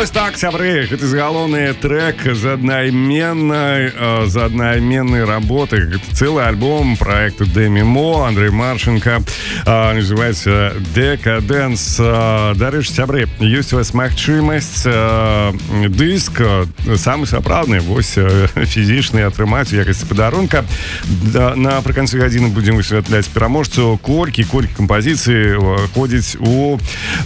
Вось так, сябры, гэта галоўны трек з аднайменнай работы. Гэта цэлы альбом праекту Дэмі-Мо, Андрэй Марченко, называецца «Декаденс». Дарэчы, сябры, ёсць у вас магчымасць дыск, самы сапраўдны, вось фізічны, атрымаць у якасці падарунка. Напрыканцы гадзіны будзем высвятляць пераможцу. Колькі кампазіцый ходзіць у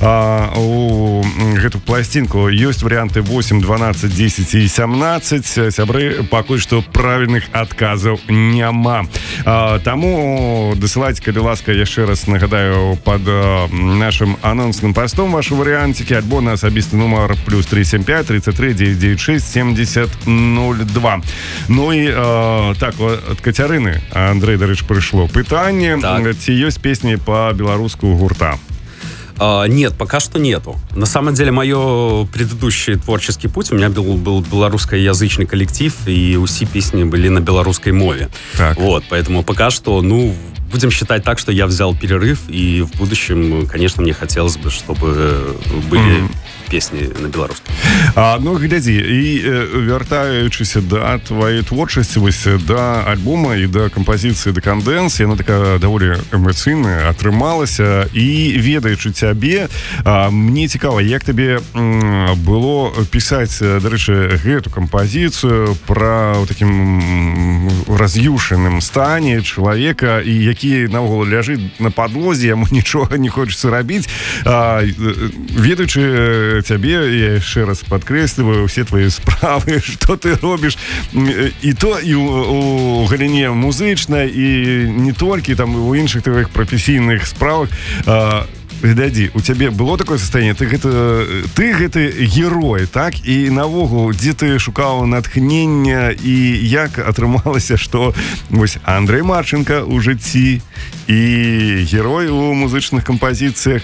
гэту пласцінку. Ёсць варианты 8, 12, 10 и 17. Сябры, пакуль што правільных адказаў няма. Таму дасылайце, калі ласка, яшчэ раз нагадаю, под нашым анонсным пастом ваши варыянцікі, альбо на асабісты нумар +375 33 996 70 02. Ну і так, ад Кацярыны, Андрэй, дарэчы, прыйшло пытанне, ці ёсць песні па-беларуску гурта? Нет, пока что нету. На самом деле, мой предыдущий творческий путь, у меня был белорусскоязычный коллектив, и все песни были на белорусской мове. Вот, поэтому пока что, будем считать так, что я взял перерыв, и в будущем, конечно, мне хотелось бы, чтобы были песні на беларускай. Глядзі, і вяртаючыся да твоей творчасці, вось да альбома і да кампазіцыі «Декаденс», яна такая даволі эмацыйная атрымалася, і ведаючы цябе, мне цікава, як табе было пісаць, дарэчы, гэту кампазіцыю пра такім раз'юшаным стане чалавека, і які наогул ляжыць на падлозе, яму нічога не хочацца рабіць. Ведаючы цябе, я яшчэ раз падкрэсліваю все твои справы, што ты робіш, і то і у галіне музычнай, і не толькі там у іншых твоих прафесійных справах. Глядзі, у цябе было такое состояние, ты гэты герой, так? І навогул, дзе ты шукаў натхнення, і як атрымалася, што вось Андрэй Марченко у жыцці і герой у музычных кампазіцыях.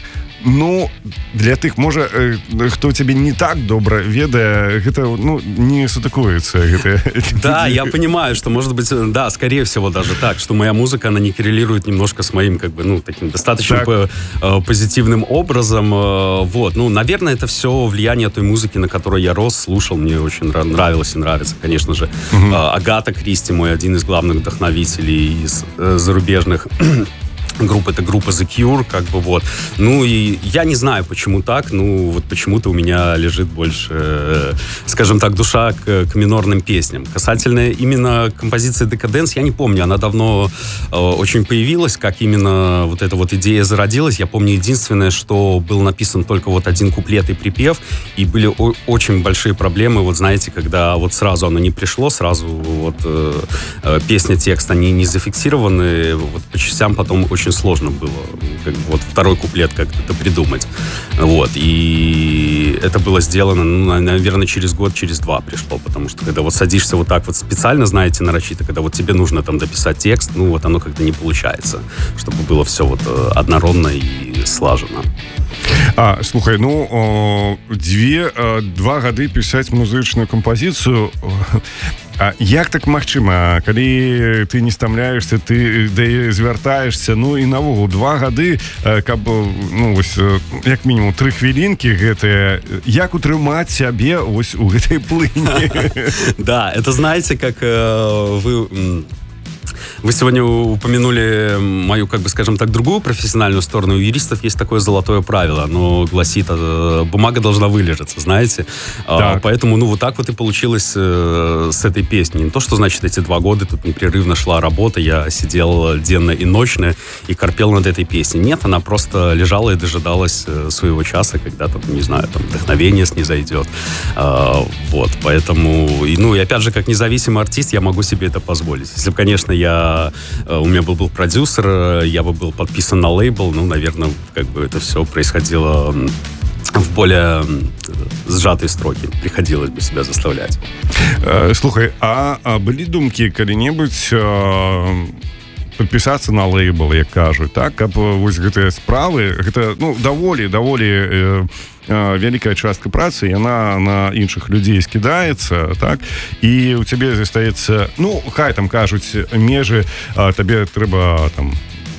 Для тых, можа, хто цябе не так добра ведае, гэта, не сутыкуецца. Да, я понимаю, что, может быть, да, скорее всего даже так, что моя музыка, она не коррелирует немножко с моим, таким достаточно позитивным образом. Вот, наверное, это все влияние той музыки, на которой я рос, слушал, мне очень нравилось и нравится, конечно же. Агата Кристи, мой один из главных вдохновителей из зарубежных групп, это группа The Cure, вот. И я не знаю, почему так, вот почему-то у меня лежит больше, скажем так, душа к минорным песням. Касательно именно композиции «Декаденс», я не помню, она давно очень появилась, как именно вот эта вот идея зародилась. Я помню, единственное, что был написан только вот один куплет и припев, и были очень большие проблемы, вот знаете, когда вот сразу оно не пришло, сразу вот песня, текст, они не зафиксированы, вот по частям потом очень сложно было вот второй куплет как-то придумать. Вот. И это было сделано, наверное, через год, через два пришло, потому что когда вот садишься вот так вот специально, знаете, нарочито, когда вот тебе нужно там дописать текст, вот оно как-то не получается, чтобы было все вот однородно и слажено. Слухай, 2 гады пісаць музычную кампазіцыю. Як так магчыма, калі ты не стамляешься, ты звяртаешься, і навогул 2 гады, каб, як мінімум 3 хвілінкі гэтыя, як утрымаць сябе вось у гэтай плыні? Да, это знаете, как вы сегодня упомянули мою, скажем так, другую профессиональную сторону. У юристов есть такое золотое правило. Оно гласит, бумага должна вылежаться, знаете. Поэтому, вот так вот и получилось с этой песней. Не то, что, значит, эти 2 года тут непрерывно шла работа, я сидел денно и ночно и корпел над этой песней. Нет, она просто лежала и дожидалась своего часа, когда, не знаю, вдохновение снизойдет. Вот, поэтому, и опять же, как независимый артист, я могу себе это позволить. Если бы, конечно, у меня был продюсер, я бы был подписан на лейбл, наверное, это все происходило в более сжатые строки. Приходилось бы себя заставлять. Слухай, а былі думкі калі-небудзь подпісацца на лейбл, як кажуць, так, каб вось гэтыя справы, гэта, даволі вялікая частка працы, яна на іншых людзей скідаецца, так, і у цябе застаецца, хай там кажуць межы, табе трэба там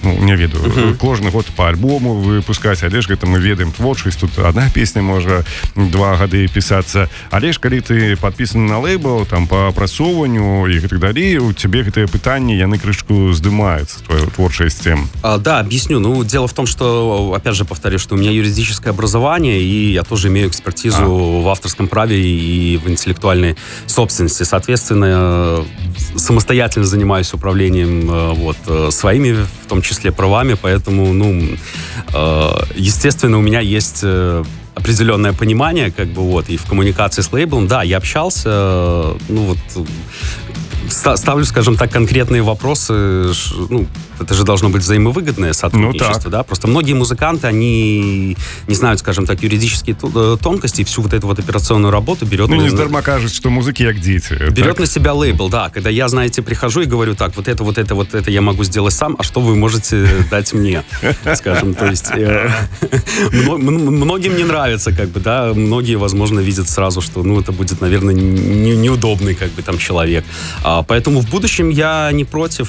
ну, не ведаю, кожны год по альбому выпускаць, але ж гэта мы ведаем творчасць, тут одна песня можа 2 гады пісацца, але ж калі ты подпісаны на лейбл, там по апрацоўванню і так далей, у цябе гэтыя пытанні, яны крышку здымаюцца, твоя творчасць. Да, объясню. Ну, дело в том, что, опять же, повторю, что у меня юридическое образование, и я тоже имею экспертизу в авторском праве и в интеллектуальной собственности. Соответственно, самостоятельно занимаюсь управлением своими, в том числе, правами, поэтому, естественно, у меня есть определенное понимание, и в коммуникации с лейблом, да, я общался, ставлю, скажем так, конкретные вопросы, это же должно быть взаимовыгодное сотрудничество, да, просто многие музыканты, они не знают, скажем так, юридические тонкости, и всю вот эту вот операционную работу берет... не здарма кажут, что музыки как дети. Берет на себя лейбл, да, когда я, знаете, прихожу и говорю, так, вот это я могу сделать сам, а что вы можете дать мне, скажем, то есть многим не нравится, многие, возможно, видят сразу, что, это будет, наверное, неудобный, там, человек. Поэтому в будущем я не против,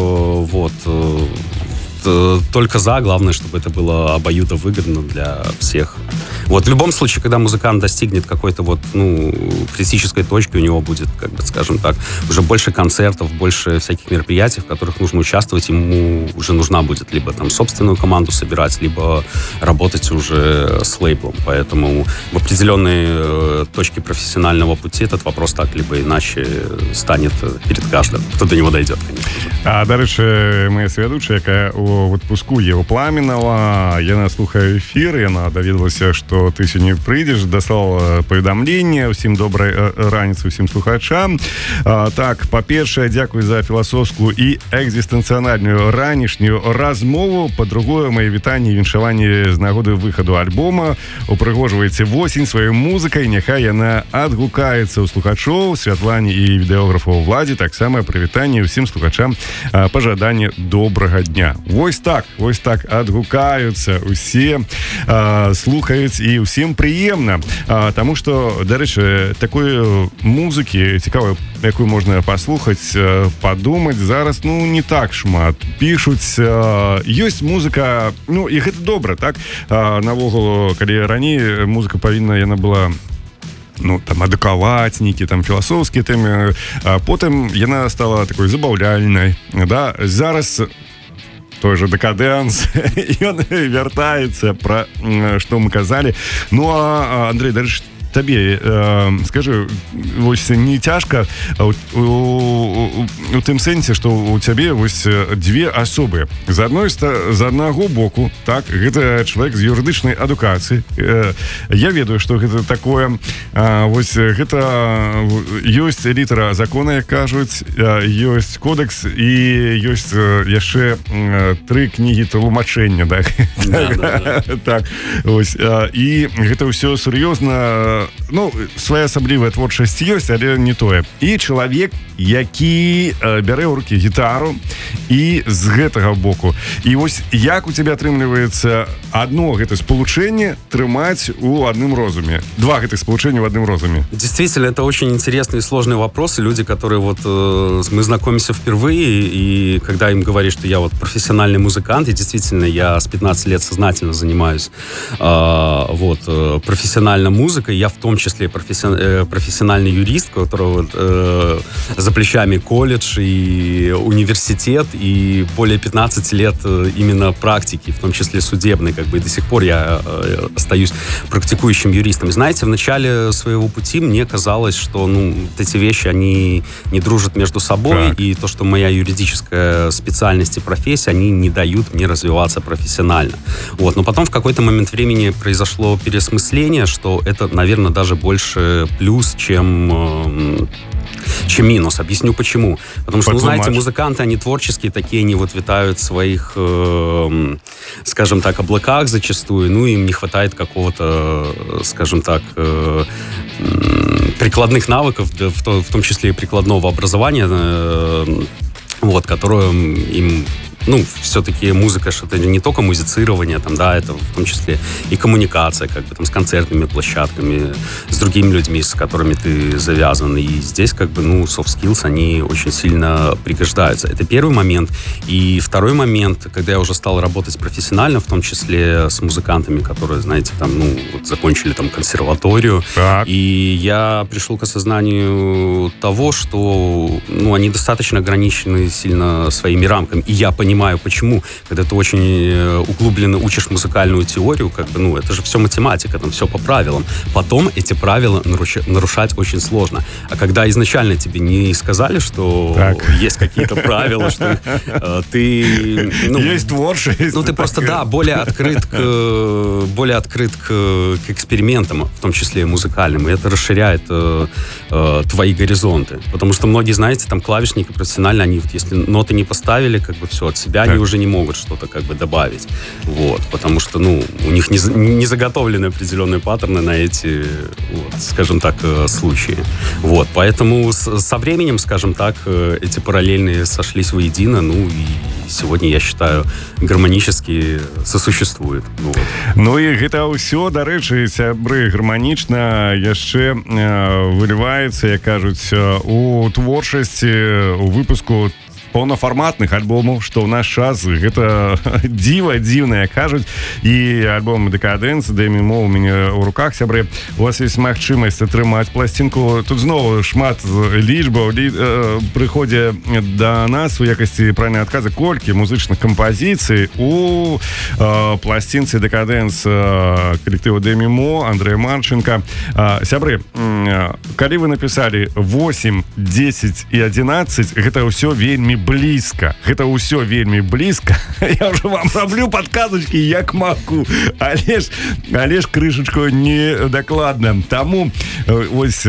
только за, главное, чтобы это было обоюдовыгодно для всех. В любом случае, когда музыкант достигнет какой-то критической точки, у него будет, скажем так, уже больше концертов, больше всяких мероприятий, в которых нужно участвовать, ему уже нужна будет либо там собственную команду собирать, либо работать уже с лейблом. Поэтому в определенной точке профессионального пути этот вопрос так либо иначе станет перед каждым, кто до него дойдет, конечно же. А дальше моя сведущая, якая у отпуску Ева Пламенова, яна слухае эфир, яна даведалася, что ты сегодня прыйдзеш, даслала паведамленне, усім добрай раніцы усім слухачам. Так, па-першае, дзякуй за філасофскую і экзістэнцыянальную ранішнюю размову, па-другое, мои вітанні і віншаванні з нагоды выхаду альбома. Упрыгожвайце восень сваёй музыкай, няхай яна адгукаецца ў слухачоў, Святлане і відэографу Владзе, таксама прывітанне ўсім слухачам, пажаданне добрага дня. Вось так адгукаюцца усе, слухаюць і ўсім прыемна, таму што, дарэчы, такой музыкі цікавай, якую можна паслухаць, падумаць, зараз, не так шмат пішуць, ёсць музыка, і гэта добра, так, навогул, калі раней музыка павінна, яна была там адукаваць нейкія там філасофскія тэмы, а потым яна стала такой забаўляльнай, да, зараз той же декаденс, ён вяртаецца, пра што мы казалі. А Андрей, дальше табе, скажи, вось не цяжка у тым сэнсе, што у цябе вось дзве асобы. З аднаго боку, так, гэта чалавек з юрыдычнай адукацыі. Я ведаю, што гэта такое, вось гэта ёсць літара закона, як кажуць, ёсць кодэкс і ёсць яшчэ 3 кнігі тлумачэння, так? Так, вось, і гэта ўсё сур'ёзна. Своя асаблівая творчасць ёсць, але не тое. І чалавек, які бярэ ў рукі гітару, і з гэтага боку. І вось як у цябе атрымліваецца одно гэта спалучэнне трымаць у адным розуме? Два гэтых спалучэння в одном розуме. Действительно, это очень интересный и сложный вопрос. И люди, которые мы знакомимся впервые, и когда им говоришь, что я профессиональный музыкант, и действительно я с 15 лет сознательно занимаюсь профессионально музыкой, я в том числе профессиональный юрист, у которого за плечами колледж и университет, и более 15 лет именно практики, в том числе судебной, и до сих пор я остаюсь практикующим юристом. И знаете, в начале своего пути мне казалось, что эти вещи, они не дружат между собой, так. И то, что моя юридическая специальность и профессия, они не дают мне развиваться профессионально. Но потом в какой-то момент времени произошло переосмысление, что это, наверное, даже больше плюс, чем минус. Объясню почему. Потому что, знаете, музыканты, они творческие такие, они витают в своих, скажем так, облаках зачастую, им не хватает какого-то, скажем так, прикладных навыков, в том числе и прикладного образования, которое им ну, все-таки музыка, что это не только музицирование, там, да, это в том числе и коммуникация, как бы, там, с концертными площадками, с другими людьми, с которыми ты завязан. И здесь, как бы, ну, soft skills, они очень сильно пригождаются. Это первый момент. И второй момент, когда я уже стал работать профессионально, в том числе с музыкантами, которые, знаете, там, ну, вот закончили там консерваторию. Так. И я пришел к осознанию того, что, ну, они достаточно ограничены сильно своими рамками. И я понимаю, почему. Когда ты очень углубленно учишь музыкальную теорию, как бы, ну, это же все математика, там все по правилам. Потом эти правила нарушать очень сложно. А когда изначально тебе не сказали, что есть какие-то правила, что ты... Ну, есть творчество. Ну, ты просто, да, более открыт к экспериментам, в том числе и музыкальным. И это расширяет твои горизонты. Потому что многие, знаете, там клавишники профессионально, они вот если ноты не поставили, как бы все, от себя они уже не могут что-то как бы добавить. Вот. Потому что, ну, у них не заготовлены определенные паттерны на эти, вот, скажем так, случаи. Вот. Поэтому со временем, скажем так, эти параллельные сошлись воедино, ну, и сегодня, я считаю, гармонически сосуществует. Вот. Ну і гэта ўсё, дарэчы, сябры, гарманічна яшчэ выліваецца, як кажуць, у творчасці, у выпуску паўнафарматных альбомаў, што ў наш час гэта дзіўнае, кажуць. І альбом «Декаденс», Дэмі Мо у мяне ў руках, сябры. У вас ёсць магчымасць атрымаць пласцінку. Тут зноў шмат лічбаў прыходзе да нас у якасці правільнай адказы, колькі музычных кампазіцый у пласцінцы «Декаденс» калектыву Дэмі Мо, Андрэя Марченка. Сябры, калі вы напісалі 8, 10 і 11, гэта ўсё вельмі блізка. Гэта ўсё вельмі блізка. Я ўжо вам раблю падказачкі як магу, але ж крышачку не дакладна. Таму вось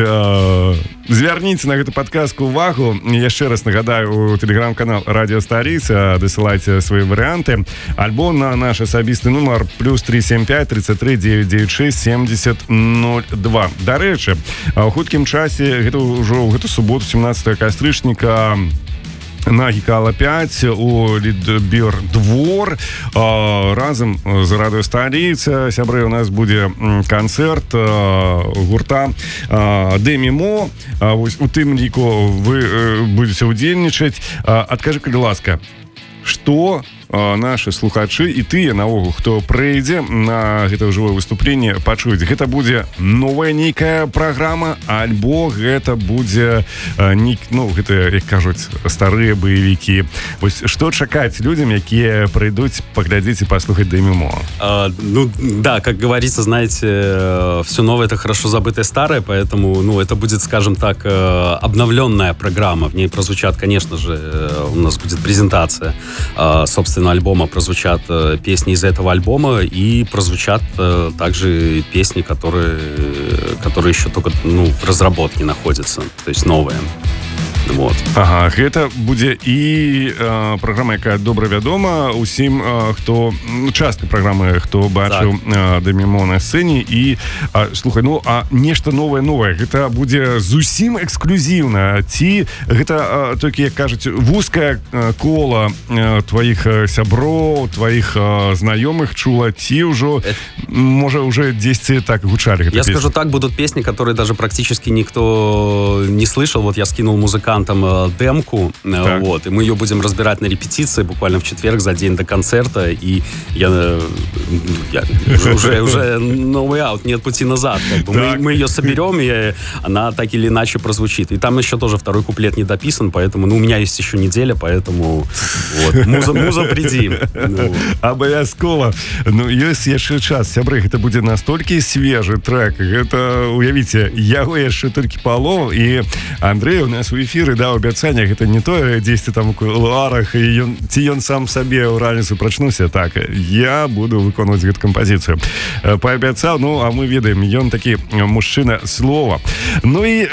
звярніце на гэту падказку увагу. Яшчэ раз нагадаю, у тэлеграм-канал Радіо Старіца дасылайце свае варыянты. Альбом на наш асабісты нумар +375 33 996 70 02. Дарэчы, у хуткім часе, гэта ўжо ў гэту суботу, 17 кастрычніка, на Гікала 5 у Лідбір двор разам з Радыё Старіца, сябры, у нас будзе канцэрт гурта Дэмі Мо. У тым ліку вы будзеце ўдзельнічаць. Адкажы, калі ласка, што наши слухачы і тыя наогул, хто прыйдзе на гэта жывое выступленне, пачуюць? Гэта будзе новая нейкая праграма, альбо гэта будзе ну, гэта, як кажуць, старыя баевікі? Вось што чакаць людзям, якія прыйдуць паглядзець і паслухаць Дэмі Мо? Ну, да, как говорится, знаете, все новое — это хорошо забытое старое, поэтому, ну, это будет, скажем так, обновленная программа. В ней прозвучат, конечно же, у нас будет презентация, собственно, альбома, прозвучат песни из этого альбома, и прозвучат также песни, которые еще только, ну, в разработке находятся, то есть новые. Вот. Ага, гэта будзе і праграма, якая добра вядома усім, хто, частка праграмы, хто бачыў Дэмі Мо на сцэне. І слухай, ну, а нешта новае, гэта будзе зусім эксклюзіўна, ці гэта толькі, як кажуць, вузкае кола тваіх сяброў, тваіх знаёмых чула, ці ўжо, можа, уже дзесьці так гучалі гэта песні? Я скажу так, будут песни, которые даже практически никто не слышал. Вот я скинул музыкантам демку, вот, и мы ее будем разбирать на репетиции буквально в четверг, за день до концерта, и я уже no way out, нет пути назад, как бы. Мы ее соберем, и она так или иначе прозвучит. И там еще тоже второй куплет не дописан, поэтому, ну, у меня есть еще неделя, поэтому вот, муза приди. Абавязкова. Ну, ёсць яшчэ час, сябры, гэта будзе настолькі свежы трек, гэта, уявіце, яго яшчэ толькі палова, і Андрэй у нас у эфіры даў абяцанне, гэта не тое, дзесьці там у кулуарах, і ці ён сам сабе ў раніцу прачнуўся, так, я буду выконваць гэту кампазіцыю. Паабяцаў, ну, а мы ведаем, ён такі мужчына слова. Ну і,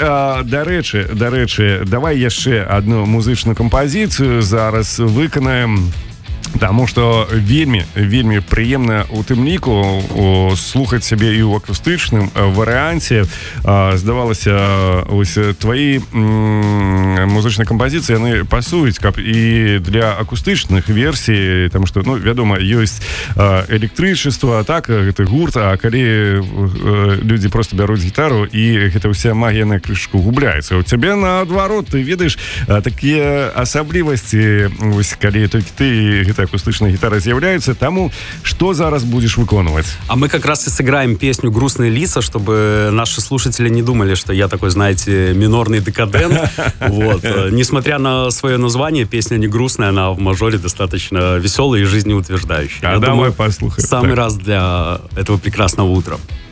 дарэчы, давай яшчэ адну музычную кампазіцыю зараз выканаем. Таму што вельмі прыемна у тым ліку слухаць сябе і ў акустычным варыянце. Здавалася, ось твои музычныя кампазіцыі яны пасуюць, каб і для акустычных версій, таму што, ну, вядома, ёсць электрычества, так, гэты гурт, а калі людзі просто бяруць гітару і гэта ўся магія на крышку губляецца. У цябе наадварот, ты ведаеш такія асаблівасці, ось калі толькі ты гэта акустычная гитара з'является, тому что зараз будешь выконывать? А мы как раз и сыграем песню «Грустные лица», чтобы наши слушатели не думали, что я такой, знаете, минорный декадент. Вот. Несмотря на свое название, песня не грустная, она в мажоре достаточно веселая и жизнеутверждающая. А я давай думаю, послушаем. Самый раз для этого прекрасного утра.